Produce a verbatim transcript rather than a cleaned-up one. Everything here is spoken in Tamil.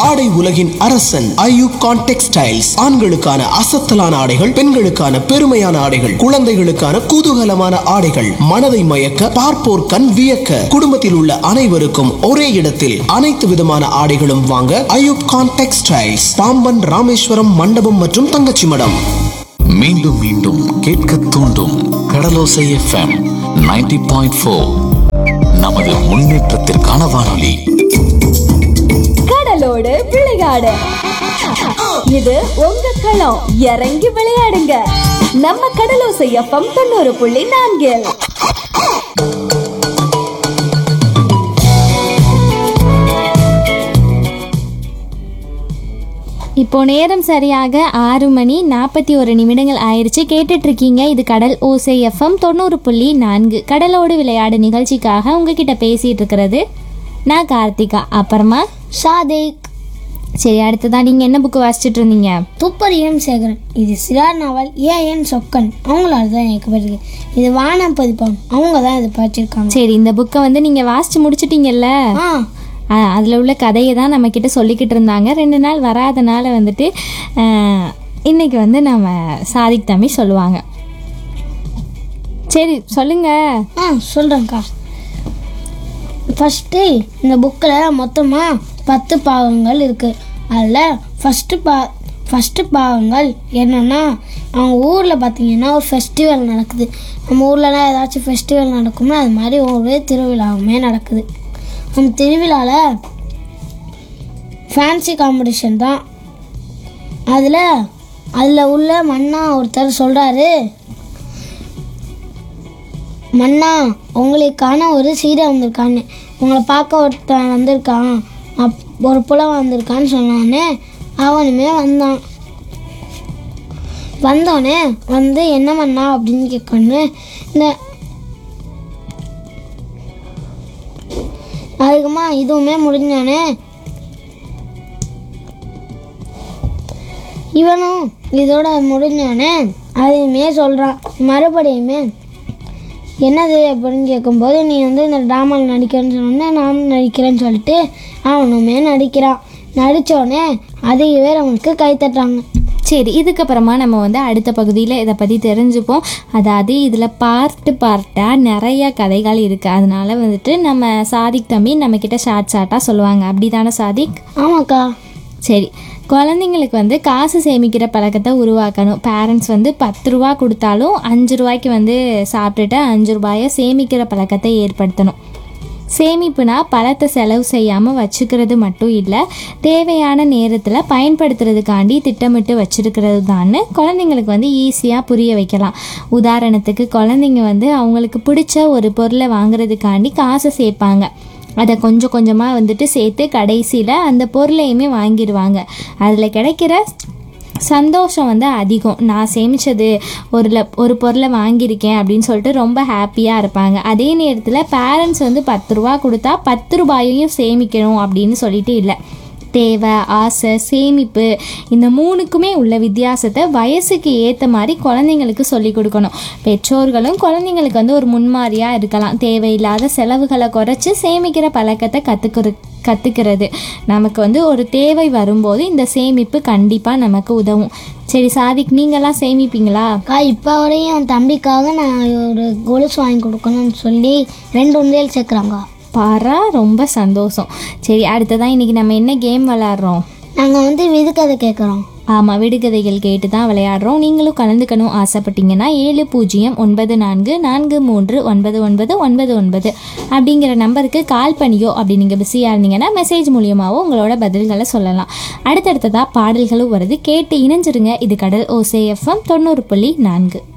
ஆடை உலகின் அரசன் ஐயூப் கான் டெக்ஸ்டைல்ஸ். ஆண்களுக்கான அசத்தலான ஆடைகள், பெண்களுக்கான பெருமையான ஆடைகள், குழந்தைகளுக்கான குதூகலமான ஆடைகள், மனதை மயக்க பார்ப்போர் கண் வியக்க, குடும்பத்தில் உள்ள அனைவருக்கும் ஒரே இடத்தில் அனைத்து விதமான ஆடைகளும் வாங்க ஐயூப் கான் டெக்ஸ்டைல்ஸ், பாம்பன் ராமேஸ்வரம் மண்டபம் மற்றும் தங்கச்சி மடம். மீண்டும் மீண்டும் கேட்க தூண்டும் கடலோசை எஃப்எம் நைன்டி பாயிண்ட் ஃபோர். நமது முன்னேற்றத்திற்கான வானொலி. கடலோடு விளையாடு, இது உங்க களம். இறங்கி விளையாடுங்க, நம்ம கடலோசை எஃப்எம் தொண்ணூறு புள்ளி நான்கில். இப்போ நேரம் சரியாக ஆறு மணி நாற்பத்தி ஒரு நிமிடங்கள் ஆயிடுச்சு. கேட்டுட்டு இருக்கீங்க இது கடல் ஓசை எஃப்எம் தொண்ணூறு புள்ளி நான்கு. கடலோடு விளையாடு நிகழ்ச்சிக்காக உங்ககிட்ட பேசிட்டு இருக்கிறது நான் கார்த்திகா, அப்புறமா சாதிக். சரி, அடுத்ததான் நீங்க என்ன புக்கு வாசிச்சுட்டு இருந்தீங்க? துப்பறியும் சேகரன். இது சிறார் நாவல். ஏ என் சொக்கன் அவங்களால தான் எனக்கு வருது. இது வானம் பதிப்பான், அவங்க தான் இதை படிச்சிருக்காங்க. சரி, இந்த புக்கை வந்து நீங்க வாசிச்சு முடிச்சிட்டீங்கல்ல? அதில் உள்ள கதையை தான் நம்மக்கிட்ட சொல்லிக்கிட்டு இருந்தாங்க. ரெண்டு நாள் வராதனால வந்துட்டு இன்னைக்கு வந்து நம்ம சாதிக் தம்பி சொல்லுவாங்க. சரி சொல்லுங்க. ஆ சொல்கிறேங்க்கா. ஃபஸ்ட்டு இந்த புக்கில் மொத்தமாக பத்து பாகங்கள் இருக்குது. அதில் ஃபஸ்ட்டு பா ஃபஸ்ட்டு பாகங்கள் என்னென்னா, அவங்க ஊரில் பார்த்தீங்கன்னா ஒரு ஃபெஸ்டிவல் நடக்குது. நம்ம ஊர்லலாம் ஏதாச்சும் ஃபெஸ்டிவல் நடக்கும்னா அது மாதிரி ஒரு திருவிழாவுமே நடக்குது. அந்த திருவிழாவில் ஃபேன்சி காம்படிஷன் தான். அதில் அதில் உள்ள மன்னா ஒருத்தர் சொல்கிறாரு, மன்னா உங்களுக்கான ஒரு சீடை வந்திருக்கான்னு, உங்களை பார்க்க ஒருத்தன் வந்திருக்கான், அப் ஒரு புலம் வந்திருக்கான்னு சொன்னானே. அவனுமே வந்தான். வந்தோடனே வந்து என்ன மன்னா அப்படின்னு கேட்கணும். இந்த அதுக்குமா இதுவுமே முடிஞ்சோடனே இவனும் இதோட முடிஞ்சோடனே அதையுமே சொல்கிறான். மறுபடியுமே என்னது அப்படின்னு கேட்கும்போது, நீ வந்து இந்த ட்ராமாவில் நடிக்கிறேன்னு சொன்னோடனே நானும் நடிக்கிறேன்னு சொல்லிட்டு அவனுமே நடிக்கிறான். நடித்தோடனே அதுவே அவனுக்கு கை தட்டுறாங்க. சரி, இதுக்கப்புறமா நம்ம வந்து அடுத்த பகுதியில் இதை பற்றி தெரிஞ்சுப்போம். அதாவது இதில் பார்ட்டு பார்ட்டாக நிறைய கதைகள் இருக்குது. அதனால வந்துட்டு நம்ம சாதிக் தம்பி நம்மக்கிட்ட ஷார்ட் ஷார்ட்டாக சொல்லுவாங்க. அப்படி தானே சாதிக்? ஆமாக்கா. சரி, குழந்தைங்களுக்கு வந்து காசு சேமிக்கிற பழக்கத்தை உருவாக்கணும். பேரண்ட்ஸ் வந்து பத்து ரூபா கொடுத்தாலும் அஞ்சு ரூபாய்க்கு வந்து சாப்பிட்டுட்டு அஞ்சு ரூபாயை சேமிக்கிற பழக்கத்தை ஏற்படுத்தணும். சேமிப்புனா பணத்தை செலவு செய்யாமல் வச்சுக்கிறது மட்டும் இல்லை, தேவையான நேரத்தில் பயன்படுத்துறதுக்காண்டி திட்டமிட்டு வச்சுருக்கிறது தான் குழந்தைங்களுக்கு வந்து ஈஸியாக புரிய வைக்கலாம். உதாரணத்துக்கு, குழந்தைங்க வந்து அவங்களுக்கு பிடிச்ச ஒரு பொருளை வாங்குறதுக்காண்டி காசை சேர்ப்பாங்க. அதை கொஞ்சம் கொஞ்சமாக வந்துட்டு சேர்த்து கடைசியில் அந்த பொருளையுமே வாங்கிடுவாங்க. அதில் கிடைக்கிற சந்தோஷம் வந்து அதிகம். நான் சேமித்தது ஒரு ஒரு பொருளை வாங்கியிருக்கேன் அப்படின்னு சொல்லிட்டு ரொம்ப ஹாப்பியாக இருப்பாங்க. அதே நேரத்தில் பேரண்ட்ஸ் வந்து பத்து ரூபா கொடுத்தா பத்து ரூபாயையும் சேமிக்கணும் அப்படின்னு சொல்லிட்டு இல்லை. தேவை, ஆசை, சேமிப்பு இந்த மூணுக்குமே உள்ள வித்தியாசத்தை வயசுக்கு ஏற்ற மாதிரி குழந்தைங்களுக்கு சொல்லிக் கொடுக்கணும். பெற்றோர்களும் குழந்தைங்களுக்கு வந்து ஒரு முன்மாதிரியாக இருக்கலாம். தேவையில்லாத செலவுகளை குறைச்சி சேமிக்கிற பழக்கத்தை கற்றுக்கிற கற்றுக்கிறது நமக்கு வந்து ஒரு தேவை வரும்போது இந்த சேமிப்பு கண்டிப்பாக நமக்கு உதவும். சரி சாதிக், நீங்களாம் சேமிப்பீங்களா? அக்கா, இப்போ வரையும் என் தம்பிக்காக நான் ஒரு கொலுசு வாங்கி கொடுக்கணும்னு சொல்லி ரெண்டு உண்டியல் சேர்க்குறாங்க. பாரா, ரொம்ப சந்தோஷம். சரி, அடுத்ததான் இன்றைக்கி நம்ம என்ன கேம் விளாட்றோம்? நாங்கள் வந்து விடுகதை கேட்குறோம். ஆமாம், விடுகதைகள் கேட்டு தான் விளையாடுறோம். நீங்களும் கலந்துக்கணும் ஆசைப்பட்டீங்கன்னா ஏழு பூஜ்ஜியம் ஒன்பது நான்கு நான்கு மூன்று ஒன்பது ஒன்பது ஒன்பது ஒன்பது அப்படிங்கிற நம்பருக்கு கால் பண்ணியோ, அப்படி நீங்கள் பிஸியாக இருந்தீங்கன்னா மெசேஜ் மூலியமாகவோ உங்களோட பதில்களை சொல்லலாம். அடுத்தடுத்ததாக பாடல்களும் வருது, கேட்டு இணைஞ்சிருங்க. இது கடல் ஓசை எஃப்எம் தொண்ணூறு புள்ளி நான்கு.